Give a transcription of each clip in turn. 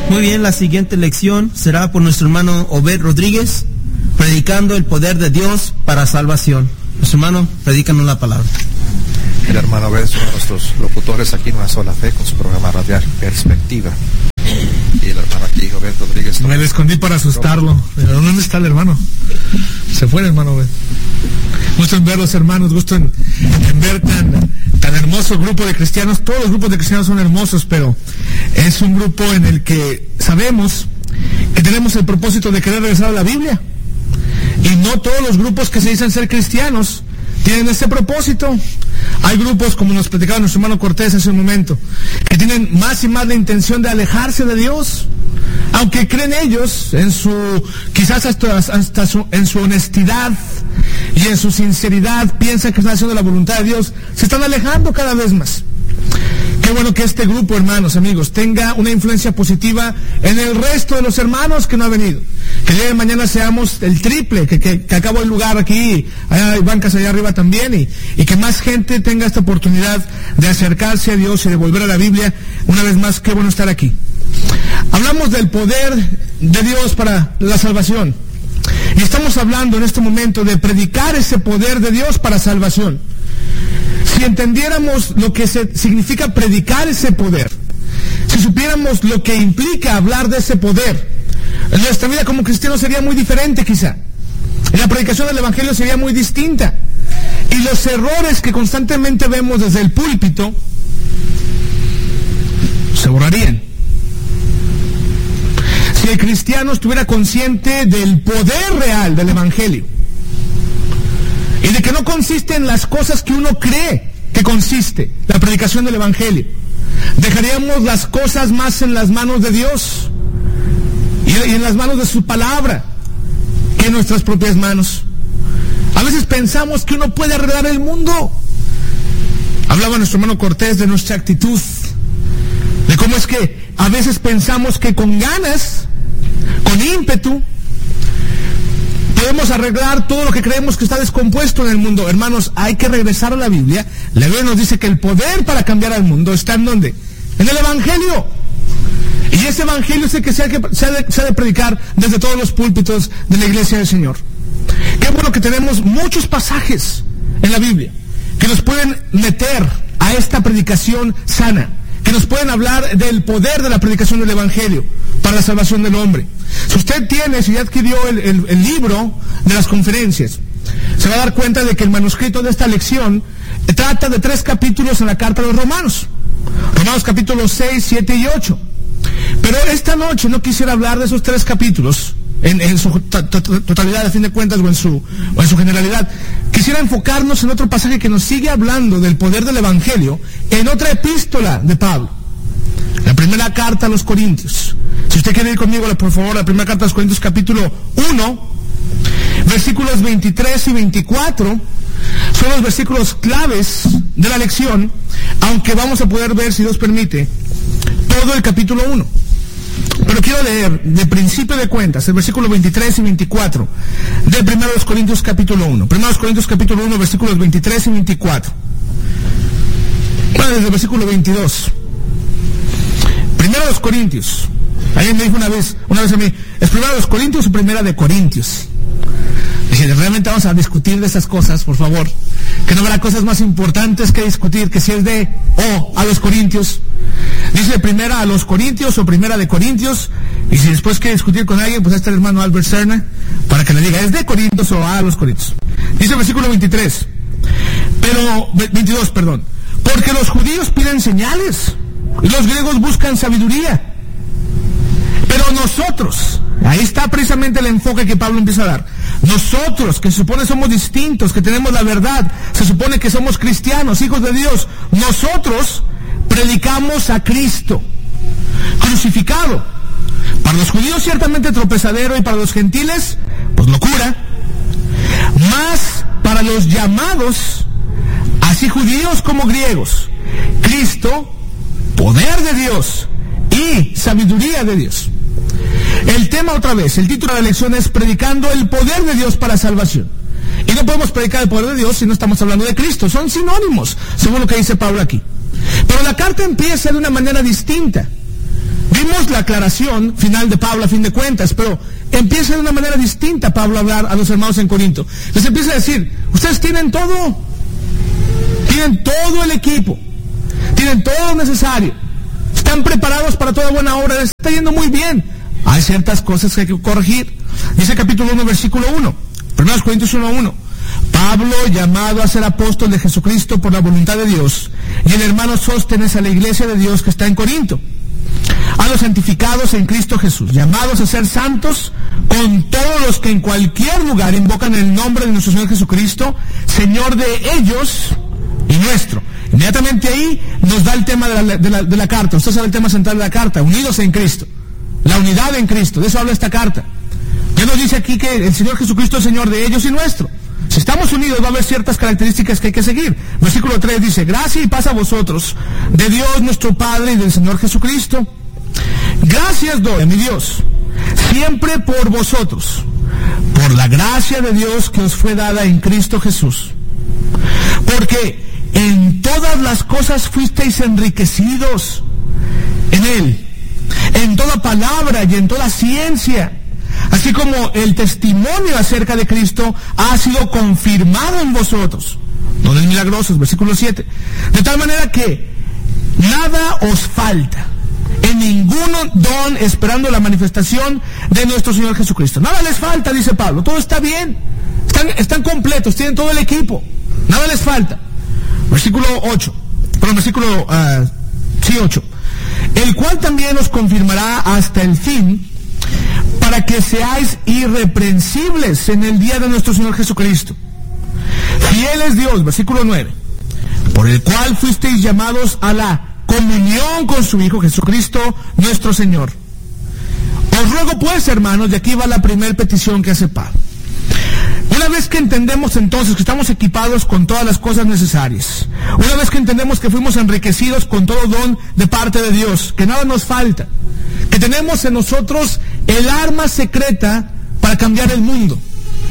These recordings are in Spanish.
Muy bien, la siguiente lección será por nuestro hermano Obed Rodríguez, predicando el poder de Dios para salvación. Nuestro hermano, predícanos la palabra. El hermano Obed es uno de nuestros locutores aquí en Una Sola Fe con su programa radial Perspectiva. Y el hermano aquí, Obed Rodríguez. Me le escondí para asustarlo. Pero ¿dónde está el hermano? Se fue el hermano Obed. Gusto en ver los hermanos, gusto en ver tan hermoso grupo de cristianos. Todos los grupos de cristianos son hermosos, pero es un grupo en el que sabemos que tenemos el propósito de querer regresar a la Biblia. Y no todos los grupos que se dicen ser cristianos tienen ese propósito. Hay grupos, como nos platicaba nuestro hermano Cortés hace un momento, que tienen más y más la intención de alejarse de Dios, aunque creen ellos en quizás hasta en su honestidad y en su sinceridad, piensan que están haciendo la voluntad de Dios, se están alejando cada vez más. Qué bueno que este grupo, hermanos, amigos, tenga una influencia positiva en el resto de los hermanos que no han venido. Que el día de mañana seamos el triple, que acabo el lugar aquí, hay bancas allá arriba también, y que más gente tenga esta oportunidad de acercarse a Dios y de volver a la Biblia. Una vez más, qué bueno estar aquí. Hablamos del poder de Dios para la salvación. Y estamos hablando en este momento de predicar ese poder de Dios para salvación. Si entendiéramos lo que significa predicar ese poder, si supiéramos lo que implica hablar de ese poder, nuestra vida como cristianos sería muy diferente quizá. La predicación del Evangelio sería muy distinta. Y los errores que constantemente vemos desde el púlpito se borrarían. Si el cristiano estuviera consciente del poder real del Evangelio y de que no consiste en las cosas que uno cree que consiste la predicación del Evangelio, dejaríamos las cosas más en las manos de Dios y en las manos de su palabra que en nuestras propias manos. A veces pensamos que uno puede arreglar el mundo. Hablaba nuestro hermano Cortés de nuestra actitud, de cómo es que a veces pensamos que con ganas, con ímpetu, podemos arreglar todo lo que creemos que está descompuesto en el mundo. Hermanos, hay que regresar a la Biblia. La Biblia nos dice que el poder para cambiar al mundo está ¿en dónde? En el Evangelio. Y ese Evangelio es el que se ha de predicar desde todos los púlpitos de la Iglesia del Señor. Qué bueno que tenemos muchos pasajes en la Biblia que nos pueden meter a esta predicación sana, que nos pueden hablar del poder de la predicación del Evangelio para la salvación del hombre. Si ya adquirió el libro de las conferencias, se va a dar cuenta de que el manuscrito de esta lección trata de 3 capítulos en la carta a los Romanos. Romanos capítulos 6, 7 y 8. Pero esta noche no quisiera hablar de esos 3 capítulos en su totalidad, a fin de cuentas, o en su generalidad. Quisiera enfocarnos en otro pasaje que nos sigue hablando del poder del Evangelio en otra epístola de Pablo, la primera carta a los Corintios. Si usted quiere ir conmigo, por favor, la primera carta a los Corintios, capítulo 1, versículos 23 y 24, son los versículos claves de la lección, aunque vamos a poder ver, si Dios permite, todo el capítulo 1. Pero quiero leer, de principio de cuentas, el versículo 23 y 24 de 1 Corintios capítulo 1. 1 Corintios capítulo 1, versículos 23 y 24. Bueno, desde el versículo 22. 1 Corintios. Alguien me dijo una vez a mí, ¿es 1 Corintios o 1 Corintios? Dije, realmente vamos a discutir de esas cosas, por favor. Que no habrá cosas más importantes que discutir, que si es de a los Corintios. Dice 1 a los Corintios o 1 de Corintios. Y si después quiere discutir con alguien, pues está el hermano Albert Serna, para que le diga, ¿es de Corintios o a los Corintios? Dice el versículo 22, perdón. Porque los judíos piden señales y los griegos buscan sabiduría. Pero nosotros, ahí está precisamente el enfoque que Pablo empieza a dar. Nosotros, que se supone somos distintos, que tenemos la verdad, se supone que somos cristianos, hijos de Dios, nosotros predicamos a Cristo crucificado. Para los judíos ciertamente tropezadero, y para los gentiles, pues locura. Mas para los llamados, así judíos como griegos, Cristo, poder de Dios y sabiduría de Dios. El tema otra vez, el título de la lección es predicando el poder de Dios para salvación. Y no podemos predicar el poder de Dios si no estamos hablando de Cristo. Son sinónimos, según lo que dice Pablo aquí. Pero la carta empieza de una manera distinta. Vimos vimos la aclaración final de Pablo a fin de cuentas, pero empieza de una manera distinta Pablo a hablar a los hermanos en Corinto. Les empieza a decir, ustedes tienen todo el equipo, tienen todo lo necesario, están preparados para toda buena obra, les está yendo muy bien. Hay ciertas cosas que hay que corregir. Dice capítulo 1, versículo 1, 1 Corintios 1:1. Pablo, llamado a ser apóstol de Jesucristo por la voluntad de Dios, y el hermano Sóstenes a la iglesia de Dios que está en Corinto, a los santificados en Cristo Jesús, llamados a ser santos, con todos los que en cualquier lugar invocan el nombre de nuestro Señor Jesucristo, Señor de ellos y nuestro. Inmediatamente ahí nos da el tema de la carta. Usted sabe el tema central de la carta, unidos en Cristo, la unidad en Cristo. De eso habla esta carta. Ya nos dice aquí que el Señor Jesucristo es Señor de ellos y nuestro. Si estamos unidos va a haber ciertas características que hay que seguir. Versículo 3 dice, gracia y paz a vosotros, de Dios nuestro Padre y del Señor Jesucristo. Gracias doy a mi Dios, siempre por vosotros, por la gracia de Dios que os fue dada en Cristo Jesús. Porque en todas las cosas fuisteis enriquecidos en Él, en toda palabra y en toda ciencia, así como el testimonio acerca de Cristo ha sido confirmado en vosotros. Dones milagrosos, versículo 7. De tal manera que nada os falta, en ninguno don, esperando la manifestación de nuestro Señor Jesucristo. Nada les falta, dice Pablo, todo está bien, están completos, tienen todo el equipo, nada les falta. Versículo 8, perdón, versículo 8. El cual también os confirmará hasta el fin, para que seáis irreprensibles en el día de nuestro Señor Jesucristo. Fiel es Dios, versículo 9, por el cual fuisteis llamados a la comunión con su Hijo Jesucristo nuestro Señor. Os ruego pues, hermanos, y aquí va la primera petición que hace Pablo. Una vez que entendemos entonces que estamos equipados con todas las cosas necesarias, una vez que entendemos que fuimos enriquecidos con todo don de parte de Dios, que nada nos falta, que tenemos en nosotros el arma secreta para cambiar el mundo.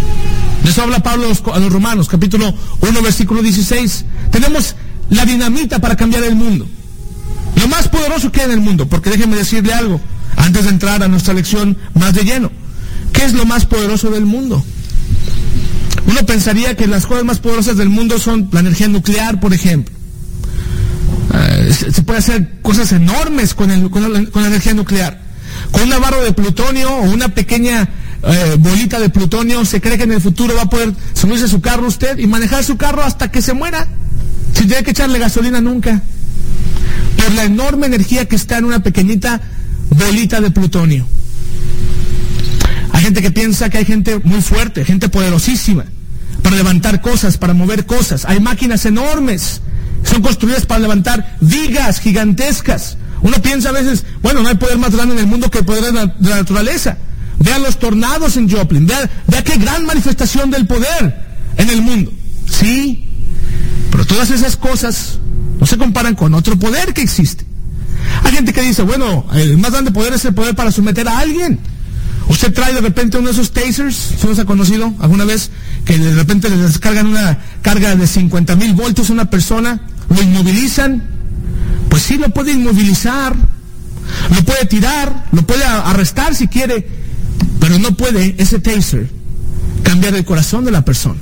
De eso habla Pablo a los Romanos, capítulo 1, versículo 16. Tenemos la dinamita para cambiar el mundo. Lo más poderoso que hay en el mundo, porque déjenme decirle algo, antes de entrar a nuestra lección más de lleno. ¿Qué es lo más poderoso del mundo? Uno pensaría que las cosas más poderosas del mundo son la energía nuclear, por ejemplo. Se puede hacer cosas enormes con la energía nuclear. Con una barra de plutonio o una pequeña bolita de plutonio, se cree que en el futuro va a poder subirse a su carro usted y manejar su carro hasta que se muera, sin tener que echarle gasolina nunca, por la enorme energía que está en una pequeñita bolita de plutonio. Hay gente que piensa que hay gente muy fuerte, gente poderosísima, para levantar cosas, para mover cosas. Hay máquinas enormes, son construidas para levantar vigas gigantescas. Uno piensa a veces, bueno, no hay poder más grande en el mundo que el poder de la naturaleza. Vean los tornados en Joplin, vea qué gran manifestación del poder en el mundo. Sí, pero todas esas cosas no se comparan con otro poder que existe. Hay gente que dice, bueno, el más grande poder es el poder para someter a alguien. Usted trae de repente uno de esos tasers, ¿se los ha conocido alguna vez? Que de repente le descargan una carga de 50,000 voltios a una persona, lo inmovilizan. Pues sí, lo puede inmovilizar, lo puede tirar, lo puede arrestar si quiere, pero no puede ese taser cambiar el corazón de la persona.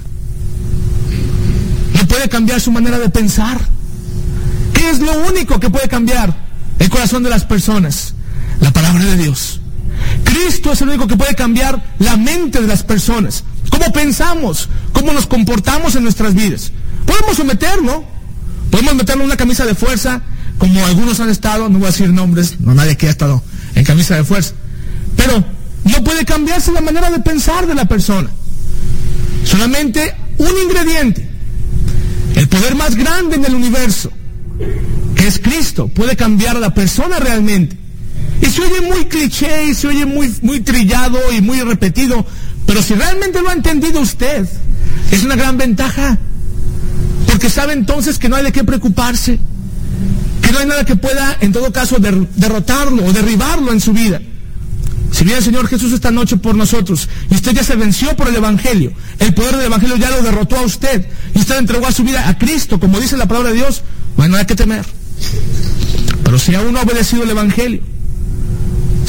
No puede cambiar su manera de pensar. ¿Qué es lo único que puede cambiar el corazón de las personas? La palabra de Dios. Cristo es el único que puede cambiar la mente de las personas. ¿Cómo pensamos? ¿Cómo nos comportamos en nuestras vidas? Podemos someterlo. Podemos meterlo en una camisa de fuerza, como algunos han estado, no voy a decir nombres, no nadie aquí ha estado en camisa de fuerza. Pero no puede cambiarse la manera de pensar de la persona. Solamente un ingrediente, el poder más grande en el universo, que es Cristo, puede cambiar a la persona realmente. Y se oye muy cliché, y se oye muy trillado y muy repetido, pero si realmente lo ha entendido usted, es una gran ventaja, porque sabe entonces que no hay de qué preocuparse, que no hay nada que pueda, en todo caso, derrotarlo o derribarlo en su vida. Si viene el Señor Jesús esta noche por nosotros, y usted ya se venció por el Evangelio, el poder del Evangelio ya lo derrotó a usted, y usted entregó a su vida a Cristo, como dice la palabra de Dios, no hay nada que temer. Pero si aún no ha obedecido el Evangelio,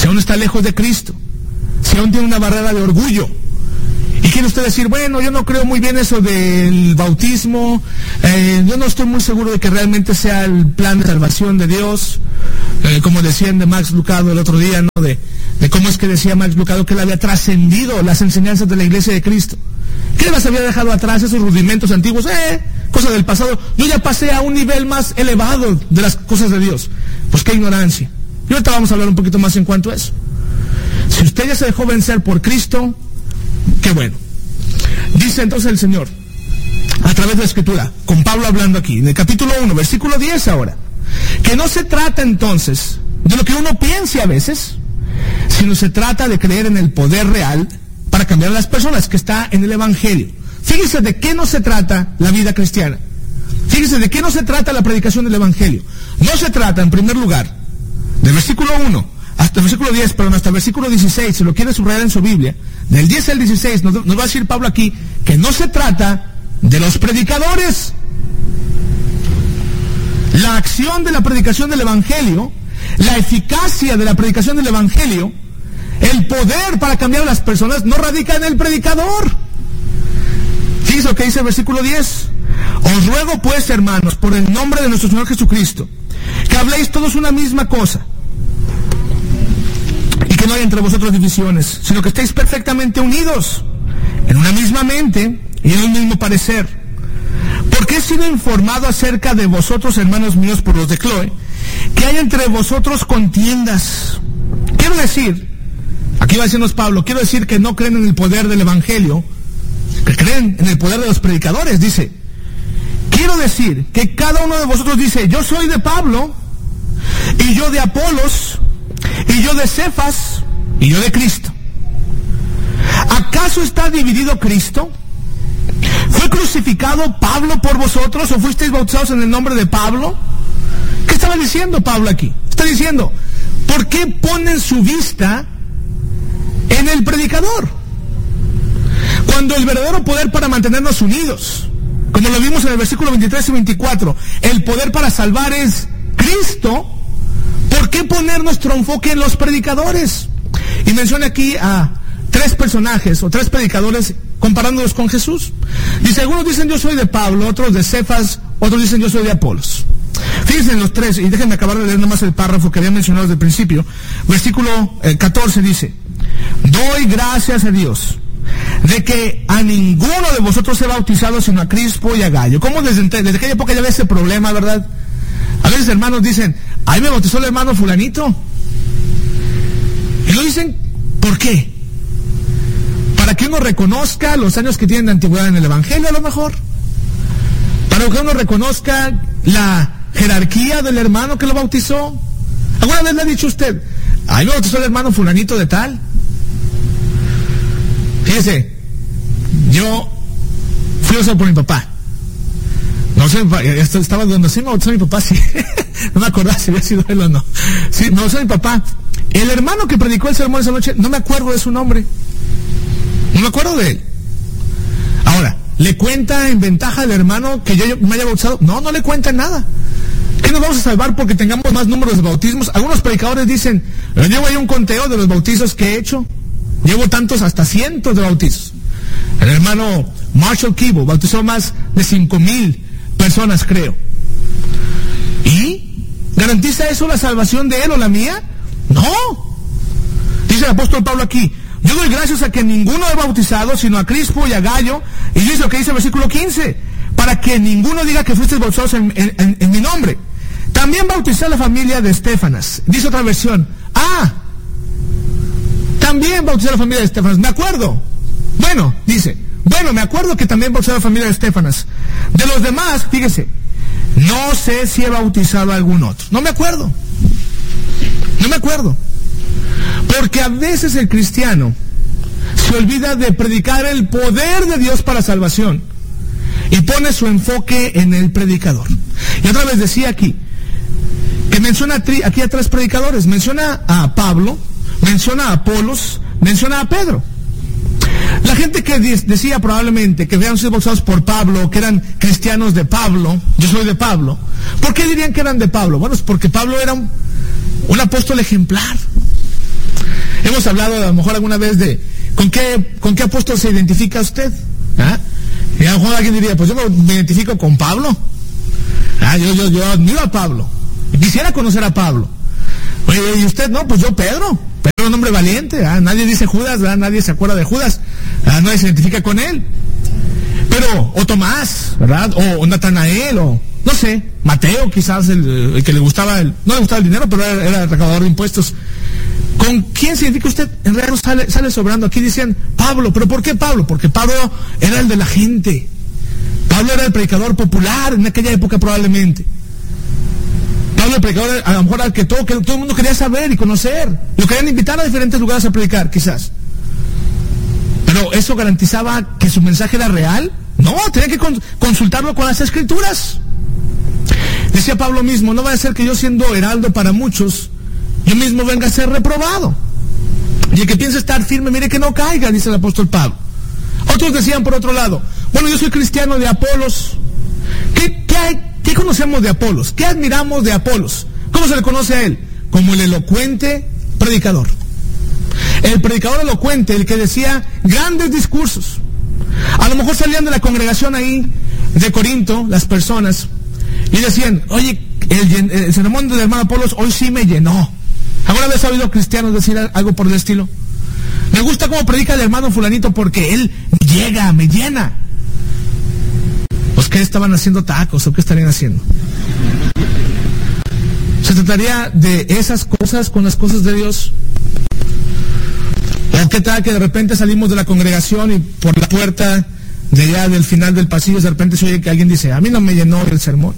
si aún está lejos de Cristo, si aún tiene una barrera de orgullo, y quiere usted decir, bueno, yo no creo muy bien eso del bautismo, yo no estoy muy seguro de que realmente sea el plan de salvación de Dios, como decían de Max Lucado el otro día, ¿no? De cómo es que decía Max Lucado que él había trascendido las enseñanzas de la Iglesia de Cristo, que él las había dejado atrás, esos rudimentos antiguos, cosa del pasado. Yo ya pasé a un nivel más elevado de las cosas de Dios. Pues qué ignorancia. Y ahorita vamos a hablar un poquito más en cuanto a eso. Si usted ya se dejó vencer por Cristo, qué bueno. Dice entonces el Señor, a través de la Escritura, con Pablo hablando aquí, en el capítulo 1, versículo 10 ahora, que no se trata entonces de lo que uno piense a veces, sino se trata de creer en el poder real para cambiar a las personas, que está en el Evangelio. Fíjese de qué no se trata la vida cristiana. Fíjese de qué no se trata la predicación del Evangelio. No se trata, en primer lugar, del versículo 1 hasta el versículo 10, perdón, hasta el versículo 16, si lo quiere subrayar en su Biblia, del 10 al 16, nos va a decir Pablo aquí que no se trata de los predicadores. La acción de la predicación del Evangelio, la eficacia de la predicación del Evangelio, el poder para cambiar a las personas no radica en el predicador. Fíjense lo que dice el versículo 10. Os ruego pues, hermanos, por el nombre de nuestro Señor Jesucristo, que habléis todos una misma cosa, y que no haya entre vosotros divisiones, sino que estéis perfectamente unidos en una misma mente y en un mismo parecer. Porque he sido informado acerca de vosotros, hermanos míos, por los de Cloe, que hay entre vosotros contiendas. Quiero decir, aquí va a decirnos Pablo, quiero decir que no creen en el poder del Evangelio, que creen en el poder de los predicadores. Dice, quiero decir que cada uno de vosotros dice, yo soy de Pablo, y yo de Apolos, y yo de Cefas, y yo de Cristo. ¿Acaso está dividido Cristo? ¿Fue crucificado Pablo por vosotros o fuisteis bautizados en el nombre de Pablo? ¿Qué estaba diciendo Pablo aquí? Está diciendo, ¿por qué ponen su vista en el predicador? Cuando el verdadero poder para mantenernos unidos, como lo vimos en el versículo 23 y 24, el poder para salvar es Cristo, ¿por qué poner nuestro enfoque en los predicadores? Y menciona aquí a tres personajes o tres predicadores comparándolos con Jesús. Dice, algunos dicen yo soy de Pablo, otros de Cefas, otros dicen yo soy de Apolos. Fíjense en los tres, y déjenme acabar de leer nomás el párrafo que había mencionado desde el principio. Versículo 14 dice, doy gracias a Dios de que a ninguno de vosotros he bautizado sino a Crispo y a Gallo. ¿Cómo desde aquella época ya había ese problema, verdad? A veces hermanos dicen, ahí me bautizó el hermano fulanito. Y lo dicen, ¿por qué? Para que uno reconozca los años que tienen de antigüedad en el Evangelio, a lo mejor. Para que uno reconozca la jerarquía del hermano que lo bautizó. ¿Alguna vez le ha dicho usted, ahí me bautizó el hermano fulanito de tal? Fíjese, yo fui bautizado por mi papá. No sé, estaba donde sí me bautizó mi papá, sí. No me acordaba si había sido él o no. Sí, me bautizó mi papá. El hermano que predicó el sermón esa noche, no me acuerdo de su nombre. No me acuerdo de él. Ahora, ¿le cuenta en ventaja al hermano que yo me haya bautizado? No, no le cuenta nada. ¿Qué nos vamos a salvar porque tengamos más números de bautismos? Algunos predicadores dicen, yo llevo ahí un conteo de los bautizos que he hecho. Llevo tantos, hasta cientos de bautizos. El hermano Marshall Kibo bautizó más de 5,000 personas, creo. ¿Y garantiza eso la salvación de él o la mía? No. Dice el apóstol Pablo aquí, yo doy gracias a que ninguno he bautizado sino a Crispo y a Gallo, y dice lo que dice el versículo 15, para que ninguno diga que fuisteis bautizados en mi nombre. También bauticé a la familia de Estefanas. Dice otra versión, también bauticé a la familia de Estefanas, me acuerdo. Bueno, dice, me acuerdo que también bauticé a la familia de Estefanas. De los demás, fíjese, no sé si he bautizado a algún otro. No me acuerdo. Porque a veces el cristiano se olvida de predicar el poder de Dios para salvación y pone su enfoque en el predicador. Y otra vez decía aquí, que menciona aquí a tres predicadores. Menciona a Pablo, menciona a Apolos, menciona a Pedro. La gente que decía probablemente que habían sido bautizados por Pablo, que eran cristianos de Pablo, yo soy de Pablo. ¿Por qué dirían que eran de Pablo? Bueno, es porque Pablo era un apóstol ejemplar. Hemos hablado a lo mejor alguna vez de con qué apóstol se identifica usted. ¿Ah? Y a lo mejor alguien diría, pues yo me identifico con Pablo. Yo admiro a Pablo. Quisiera conocer a Pablo. Oye, ¿y usted? No, pues yo Pedro. Pedro es un hombre valiente. Nadie dice Judas, ¿verdad? Nadie se acuerda de Judas. Nadie se identifica con él. Pero, o Tomás, ¿verdad? O Natanael, o no sé, Mateo, quizás el que le gustaba, no le gustaba el dinero, pero era recaudador de impuestos. ¿Con quién se identifica usted? En realidad sale sobrando. Aquí decían Pablo. ¿Pero por qué Pablo? Porque Pablo era el de la gente. Pablo era el predicador popular en aquella época probablemente. Pablo el predicador a lo mejor al que todo el mundo quería saber y conocer. Lo querían invitar a diferentes lugares a predicar, quizás. Pero ¿eso garantizaba que su mensaje era real? No, tenía que consultarlo con las Escrituras. Decía Pablo mismo, no vaya a ser que yo siendo heraldo para muchos, yo mismo venga a ser reprobado. Y el que piensa estar firme, mire que no caiga, dice el apóstol Pablo. Otros decían por otro lado, bueno, yo soy cristiano de Apolos. ¿Qué conocemos de Apolos? ¿Qué admiramos de Apolos? ¿Cómo se le conoce a él? Como el elocuente predicador. El predicador elocuente, el que decía grandes discursos. A lo mejor salían de la congregación ahí de Corinto, las personas, y decían, oye, el sermón del hermano Apolos hoy sí me llenó. ¿Alguna vez ha oído cristianos decir algo por el estilo? Me gusta cómo predica el hermano fulanito porque él me llena. Pues ¿qué estaban haciendo tacos o qué estarían haciendo? ¿Se trataría de esas cosas con las cosas de Dios? ¿O qué tal que de repente salimos de la congregación y por la puerta de allá del final del pasillo de repente se oye que alguien dice, a mí no me llenó el sermón?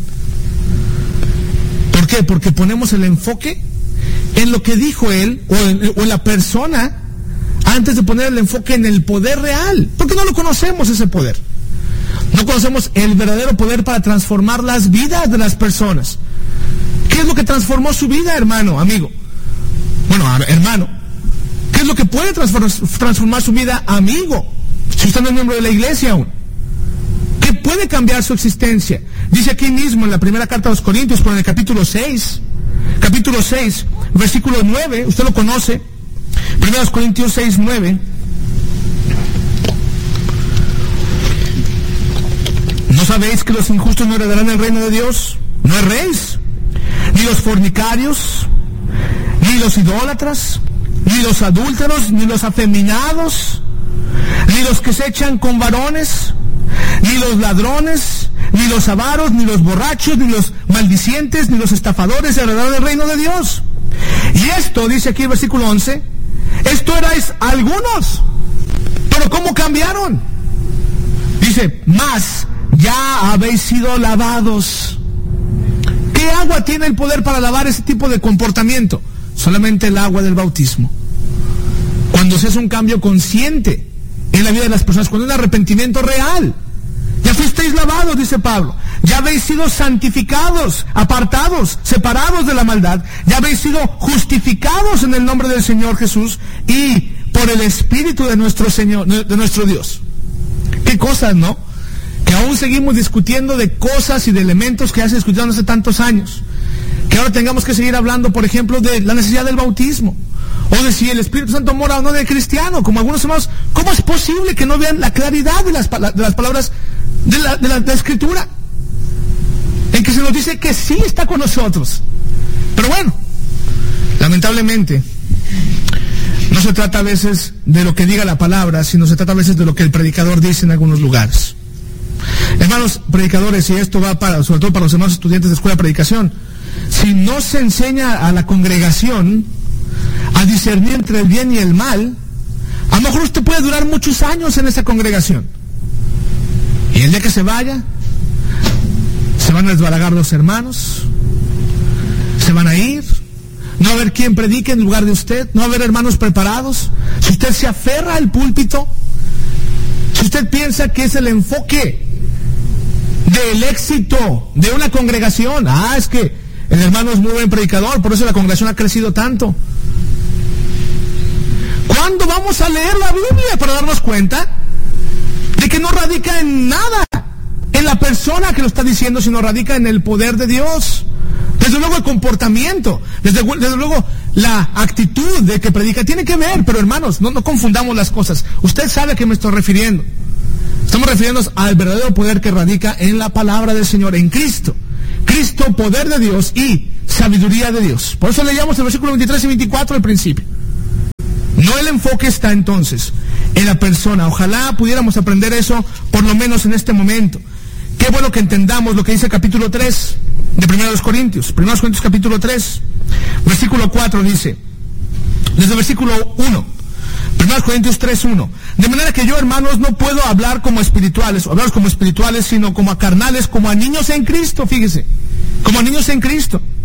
¿Por qué? Porque ponemos el enfoque en lo que dijo él o en la persona antes de poner el enfoque en el poder real. Porque no lo conocemos ese poder. No conocemos el verdadero poder para transformar las vidas de las personas. ¿Qué es lo que transformó su vida, hermano, amigo? Bueno, hermano. ¿Qué es lo que puede transformar su vida, amigo? Si usted no es miembro de la iglesia aún. ¿Qué puede cambiar su existencia? Dice aquí mismo en la primera carta a los Corintios, por el capítulo 6, versículo 9, usted lo conoce. 1 Corintios 6, 9. ¿No sabéis que los injustos no heredarán el reino de Dios? No erréis, ni los fornicarios, ni los idólatras, ni los adúlteros, ni los afeminados, ni los que se echan con varones, ni los ladrones, ni los avaros, ni los borrachos, ni los maldicientes, ni los estafadores heredarán el reino de Dios. Y esto, dice aquí el versículo 11, esto erais algunos, pero ¿cómo cambiaron? Dice, mas ya habéis sido lavados. ¿Qué agua tiene el poder para lavar ese tipo de comportamiento? Solamente el agua del bautismo. Cuando se hace un cambio consciente en la vida de las personas, cuando hay un arrepentimiento real. Ya fuisteis lavados, dice Pablo. Ya habéis sido santificados, apartados, separados de la maldad. Ya habéis sido justificados en el nombre del Señor Jesús y por el Espíritu de nuestro Señor, de nuestro Dios. Qué cosas, ¿no? Que aún seguimos discutiendo de cosas y de elementos que ya se discutieron hace tantos años. Que ahora tengamos que seguir hablando, por ejemplo, de la necesidad del bautismo. O de si el Espíritu Santo mora o no del cristiano, como algunos hermanos. ¿Cómo es posible que no vean la claridad de las palabras de la Escritura? En que se nos dice que sí está con nosotros. Pero bueno, lamentablemente, no se trata a veces de lo que diga la palabra, sino se trata a veces de lo que el predicador dice en algunos lugares. Hermanos predicadores, y esto va sobre todo para los hermanos estudiantes de escuela de predicación, si no se enseña a la congregación a discernir entre el bien y el mal, a lo mejor usted puede durar muchos años en esa congregación. Y el día que se vaya, se van a desbaragar los hermanos, se van a ir, no va a haber quien predique en lugar de usted, no va a haber hermanos preparados. Si usted se aferra al púlpito, si usted piensa que es el enfoque del éxito de una congregación, es que el hermano es muy buen predicador, por eso la congregación ha crecido tanto. ¿Cuándo vamos a leer la Biblia para darnos cuenta de que no radica en nada, en la persona que lo está diciendo, sino radica en el poder de Dios? Desde luego el comportamiento, desde luego la actitud de que predica tiene que ver, pero hermanos, no confundamos las cosas. Usted sabe a qué me estoy refiriendo. Estamos refiriéndonos al verdadero poder que radica en la palabra del Señor, en Cristo. Cristo, poder de Dios y sabiduría de Dios. Por eso leíamos el versículo 23 y 24 al principio. No, el enfoque está entonces en la persona. Ojalá pudiéramos aprender eso por lo menos en este momento. Qué bueno que entendamos lo que dice el capítulo 3 de 1 Corintios. 1 Corintios capítulo 3, versículo 4 dice, desde el versículo 1, 1 Corintios 3:1. De manera que yo, hermanos, no puedo hablar como espirituales, sino como a carnales, como a niños en Cristo, fíjese, como a niños en Cristo.